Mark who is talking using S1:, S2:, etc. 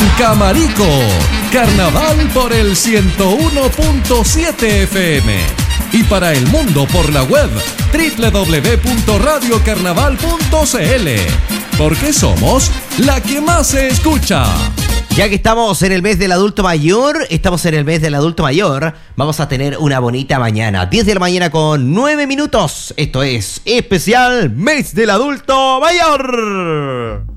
S1: Camarico, Carnaval por el 101.7 FM. Y para el mundo por la web, www.radiocarnaval.cl. Porque somos la que más se escucha.
S2: Ya que estamos en el mes del adulto mayor, vamos a tener una bonita mañana. 10 de la mañana con 9 minutos. Esto es especial Mes del Adulto Mayor.